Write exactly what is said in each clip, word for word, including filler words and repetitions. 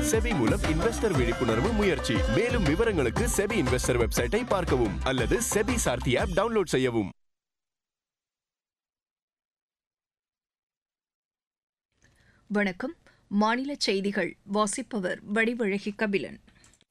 SEBI மூலம் investor விழிப்புணர்வு முயற்சி. மேலும் விவரங்களுக்கு செபி இன்வெஸ்டர் வெப்சைட்டை பார்க்கவும் அல்லது செபி சார்த்தி ஆப் டவுன்லோட் செய்யவும். வணக்கம். மாநில செய்திகள் வாசிப்பவர் வடிவழகி கபிலன்.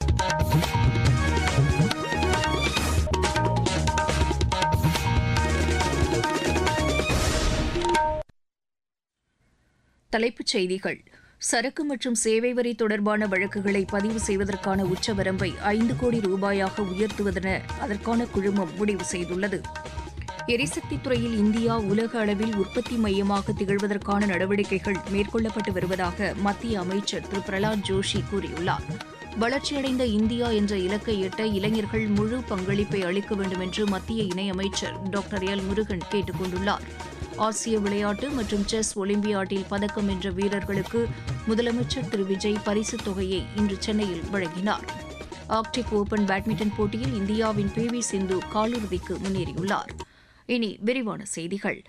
தலைப்புச் செய்திகள். சரக்கு மற்றும் சேவை வரி தொடர்பான வழக்குகளை பதிவு செய்வதற்கான உச்சவரம்பை ஐந்து கோடி ரூபாயாக உயர்த்துவதென அதற்கான குழுமம் முடிவு செய்துள்ளது. எரிசக்தி துறையில் இந்தியா உலக அளவில் உற்பத்தி மையமாக திகழ்வதற்கான நடவடிக்கைகள் மேற்கொள்ளப்பட்டு வருவதாக மத்திய அமைச்சர் திரு பிரலாத் ஜோஷி கூறியுள்ளார். வளர்ச்சியடைந்த இந்தியா என்ற இலக்கை எட்ட இளைஞர்கள் முழு பங்களிப்பை அளிக்க வேண்டும் என்று மத்திய இணையமைச்சர் டாக்டர் எல் முருகன் கேட்டுக் கொண்டுள்ளார். ஆசிய விளையாட்டு மற்றும் செஸ் ஒலிம்பியாட்டில் பதக்கம் வென்ற வீரர்களுக்கு முதலமைச்சர் திரு விஜய் பரிசுத் தொகையை இன்று சென்னையில் வழங்கினார். ஆர்க்டிக் ஓபன் பேட்மிண்டன் போட்டியில் இந்தியாவின் பி வி சிந்து காலிறுதிக்கு முன்னேறியுள்ளார். இனி விரிவான செய்திகள்.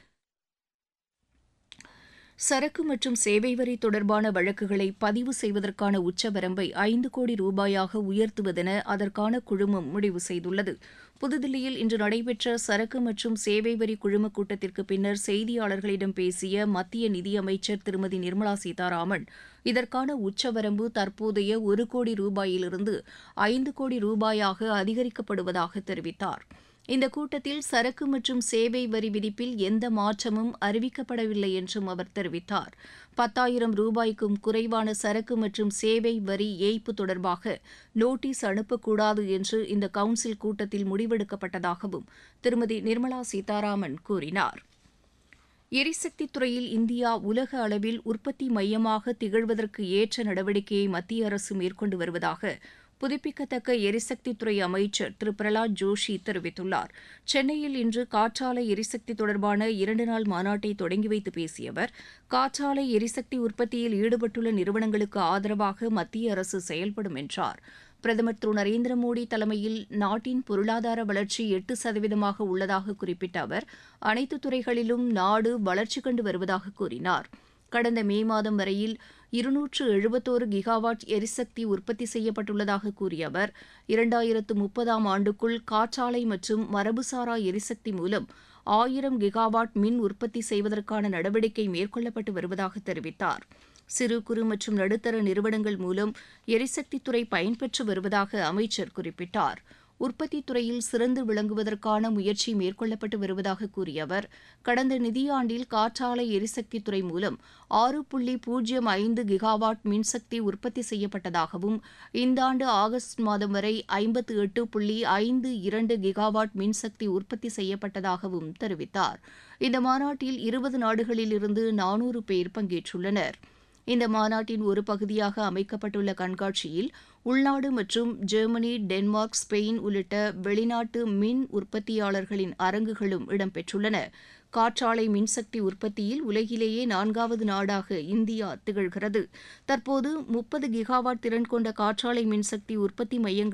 சரக்கு மற்றும் சேவை வரி தொடர்பான வழக்குகளை பதிவு செய்வதற்கான உச்சவரம்பை ஐந்து கோடி ரூபாயாக உயர்த்துவதென அதற்கான குழுமம் முடிவு செய்துள்ளது. புதுதில்லியில் இன்று நடைபெற்ற சரக்கு மற்றும் சேவை வரி குழும கூட்டத்திற்கு பின்னர் செய்தியாளர்களிடம் பேசிய மத்திய நிதியமைச்சர் திருமதி நிர்மலா சீதாராமன், இதற்கான உச்சவரம்பு தற்போதைய ஒரு கோடி ரூபாயிலிருந்து ஐந்து கோடி ரூபாயாக அதிகரிக்கப்படுவதாக தெரிவித்தார். இந்த கூட்டத்தில் சரக்கு மற்றும் சேவை வரி விதிப்பில் எந்த மாற்றமும் அறிவிக்கப்படவில்லை என்றும் அவர் தெரிவித்தார். பத்தாயிரம் ரூபாய்க்கும் குறைவான சரக்கு மற்றும் சேவை வரி ஏய்ப்பு தொடர்பாக நோட்டீஸ் அனுப்பக்கூடாது என்று இந்த கவுன்சில் கூட்டத்தில் முடிவெடுக்கப்பட்டதாகவும் திருமதி நிர்மலா சீதாராமன் கூறினார். எரிசக்தி துறையில் இந்தியா உலக அளவில் உற்பத்தி மையமாக திகழ்வதற்கு ஏற்ற நடவடிக்கையை மத்திய அரசு மேற்கொண்டு வருவதாக புதுப்பிக்கத்தக்க எரிசக்தித்துறை அமைச்சர் திரு பிரலாத் ஜோஷி தெரிவித்துள்ளார். சென்னையில் இன்று காற்றாலை எரிசக்தி தொடர்பான இரண்டு நாள் மாநாட்டை தொடங்கி வைத்து பேசிய அவர், காற்றாலை எரிசக்தி உற்பத்தியில் ஈடுபட்டுள்ள நிறுவனங்களுக்கு ஆதரவாக மத்திய அரசு செயல்படும் என்றார். பிரதமர் திரு நரேந்திர மோடி தலைமையில் நாட்டின் பொருளாதார வளர்ச்சி எட்டு சதவீதமாக உள்ளதாக குறிப்பிட்ட அவர், அனைத்து துறைகளிலும் நாடு வளர்ச்சி கண்டு வருவதாக கூறினார். கடந்த மே மாதம் வரையில் இருநூற்று எழுபத்தோரு கிகாவாட் எரிசக்தி உற்பத்தி செய்யப்பட்டுள்ளதாக கூறிய அவர், இரண்டாயிரத்து முப்பதாம் ஆண்டுக்குள் காற்றாலை மற்றும் மரபுசாரா எரிசக்தி மூலம் ஆயிரம் கிகாவாட் மின் உற்பத்தி செய்வதற்கான நடவடிக்கை மேற்கொள்ளப்பட்டு வருவதாக தெரிவித்தார். சிறு குறு மற்றும் நடுத்தர நிறுவனங்கள் மூலம் எரிசக்தித்துறை பயன்பெற்று வருவதாக அமைச்சர் குறிப்பிட்டார். உற்பத்தி துறையில் சிறந்து விளங்குவதற்கான முயற்சி மேற்கொள்ளப்பட்டு வருவதாக கூறிய அவர், கடந்த நிதியாண்டில் காற்றாலை எரிசக்தி துறை மூலம் ஆறு புள்ளி பூஜ்ஜியம் ஐந்து கிகாவாட் மின்சக்தி உற்பத்தி செய்யப்பட்டதாகவும், இந்த ஆண்டு ஆகஸ்ட் மாதம் வரை ஐம்பத்து எட்டு புள்ளி ஐந்து இரண்டு கிகாவாட் மின்சக்தி உற்பத்தி செய்யப்பட்டதாகவும் தெரிவித்தார். இந்த மாநாட்டில் இருபது நாடுகளிலிருந்து நானூறு பேர் பங்கேற்றுள்ளனர். இந்த மாநாட்டின் ஒரு பகுதியாக அமைக்கப்பட்டுள்ள கண்காட்சியில் உள்நாடு மற்றும் ஜெர்மனி, டென்மார்க், ஸ்பெயின் உள்ளிட்ட வெளிநாட்டு மின் உற்பத்தியாளர்களின் அரங்குகளும் இடம்பெற்றுள்ளன. காற்றாலை மின்சக்தி உற்பத்தியில் உலகிலேயே நான்காவது நாடாக இந்தியா திகழ்கிறது. தற்போது முப்பது கிகாவாட் திறன் கொண்ட காற்றாலை மின்சக்தி உற்பத்தி மையங்கள்